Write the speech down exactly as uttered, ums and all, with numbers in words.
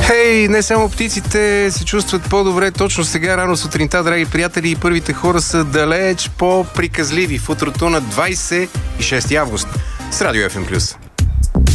Хей, не само птиците се чувстват по-добре точно сега, рано сутринта, драги приятели, и първите хора са далеч по-приказливи в утрото на двадесет и шести август с Радио Еф Ем Плюс.